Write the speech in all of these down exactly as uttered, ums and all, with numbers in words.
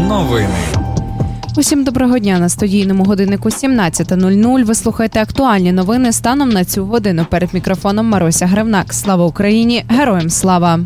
Новини. Усім доброго дня. На студійному годиннику сімнадцята нуль нуль. Ви слухаєте актуальні новини станом на цю годину. Перед мікрофоном Маруся Гривнак. Слава Україні! Героям слава!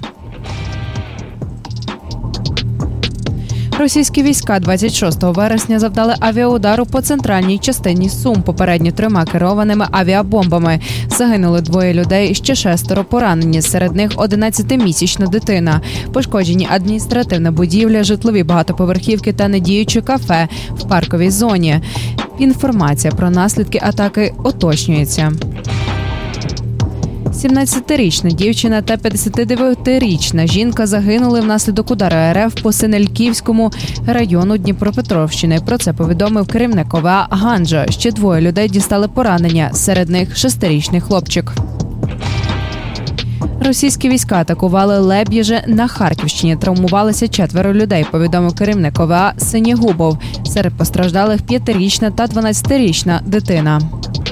Російські війська двадцять шостого вересня завдали авіаудару по центральній частині Сум, попередньо трьома керованими авіабомбами. Загинули двоє людей, ще шестеро поранені, серед них одинадцятимісячна дитина. Пошкоджені адміністративна будівля, житлові багатоповерхівки та недіюче кафе в парковій зоні. Інформація про наслідки атаки уточнюється. сімнадцятирічна дівчина та п'ятдесятидев'ятирічна жінка загинули внаслідок удару РФ по Синельківському району Дніпропетровщини. Про це повідомив керівник ОВА Ганджа. Ще двоє людей дістали поранення, серед них шестирічний хлопчик. Російські війська атакували Леб'єже на Харківщині. Травмувалися четверо людей, повідомив керівник ОВА Синєгубов. Серед постраждалих п'ятирічна та дванадцятирічна дитина.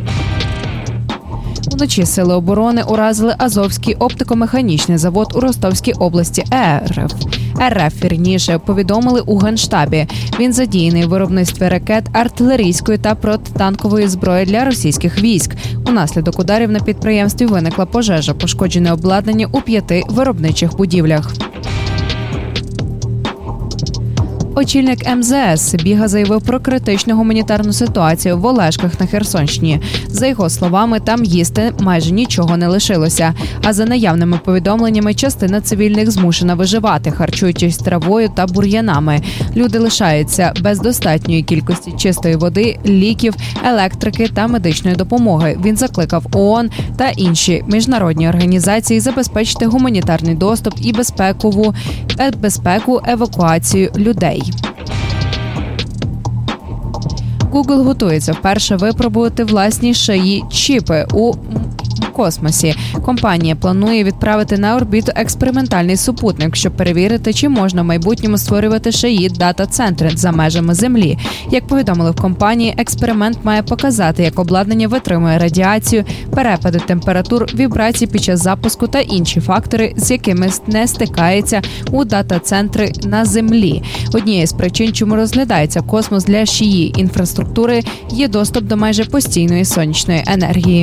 Вночі сили оборони уразили Азовський оптико-механічний завод у Ростовській області РФ. РФ, вірніше, повідомили у Генштабі. Він задіяний у виробництві ракет, артилерійської та протитанкової зброї для російських військ. Унаслідок ударів на підприємстві виникла пожежа, пошкоджене обладнання у п'яти виробничих будівлях. Очільник ем зе ес Сибіга заявив про критичну гуманітарну ситуацію в Олешках на Херсонщині. За його словами, там їсти майже нічого не лишилося. А за наявними повідомленнями, частина цивільних змушена виживати, харчуючись травою та бур'янами. Люди лишаються без достатньої кількості чистої води, ліків, електрики та медичної допомоги. Він закликав ООН та інші міжнародні організації забезпечити гуманітарний доступ і безпекову безпеку евакуацію людей. Google готується вперше випробувати власні шиї чіпи у космосі. Компанія планує відправити на орбіту експериментальний супутник, щоб перевірити, чи можна в майбутньому створювати шиї дата-центри за межами Землі. Як повідомили в компанії, експеримент має показати, як обладнання витримує радіацію, перепади температур, вібрації під час запуску та інші фактори, з якими не стикається у дата-центри на Землі. Однією з причин, чому розглядається космос для шиї інфраструктури, є доступ до майже постійної сонячної енергії.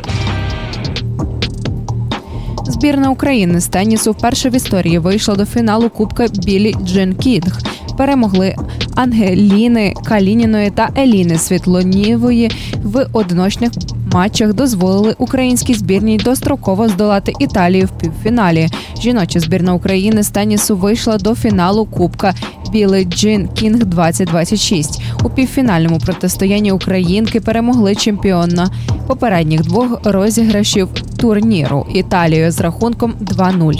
Збірна України з тенісу вперше в історії вийшла до фіналу Кубка Біллі Джін Кінг. Перемогли Ангеліни Калініної та Еліни Світлонівої в одиночних матчах, дозволили українській збірній достроково здолати Італію в півфіналі. Жіноча збірна України з тенісу вийшла до фіналу Кубка Біллі Джін Кінг двадцять двадцять шість. У півфінальному протистоянні українки перемогли чемпіона попередніх двох розіграшів турніру – Італію з рахунком два нуль.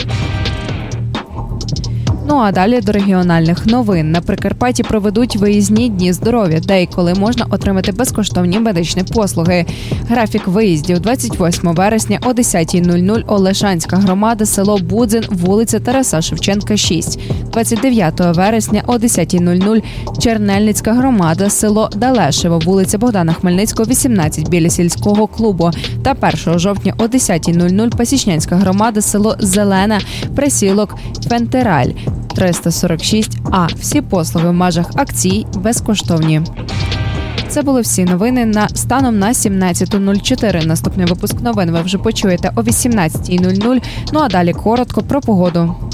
Ну а далі до регіональних новин. На Прикарпатті проведуть виїзні дні здоров'я, де і коли можна отримати безкоштовні медичні послуги. Графік виїздів: двадцять восьмого вересня о десятій нуль нуль Олешанська громада, село Будзин, вулиця Тараса Шевченка, шість. двадцять дев'ятого вересня о десятій нуль нуль Чернельницька громада, село Далешево, вулиця Богдана Хмельницького, вісімнадцять, біля сільського клубу. Та першого жовтня о десятій нуль нуль Пасічнянська громада, село Зелена, присілок Фентераль, триста сорок шість А. Всі послуги в межах акцій безкоштовні. Це були всі новини на станом на сімнадцяту нуль чотири. Наступний випуск новин ви вже почуєте о вісімнадцятій нуль нуль. Ну а далі коротко про погоду.